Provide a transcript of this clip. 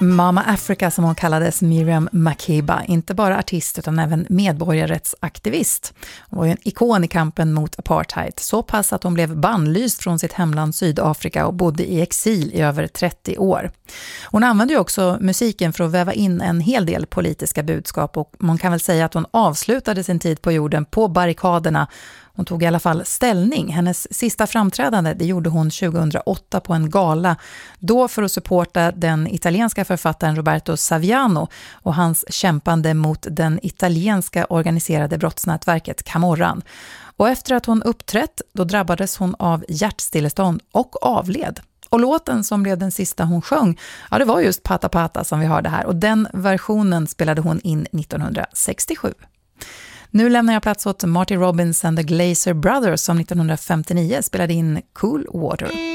Mama Africa, som hon kallades, Miriam Makeba, inte bara artist utan även medborgarrättsaktivist. Hon var ju en ikon i kampen mot apartheid, så pass att hon blev bannlyst från sitt hemland Sydafrika och bodde i exil i över 30 år. Hon använde ju också musiken för att väva in en hel del politiska budskap, och man kan väl säga att hon avslutade sin tid på jorden på barrikaderna. Hon tog i alla fall ställning. Hennes sista framträdande, det gjorde hon 2008 på en gala. Då för att supporta den italienska författaren Roberto Saviano och hans kämpande mot den italienska organiserade brottsnätverket Camorran. Och efter att hon uppträtt, då drabbades hon av hjärtstillestånd och avled. Och låten som blev den sista hon sjöng, ja, det var just Pata Pata som vi hörde här. Och den versionen spelade hon in 1967. Nu lämnar jag plats åt Marty Robbins and the Glazer Brothers som 1959 spelade in Cool Water.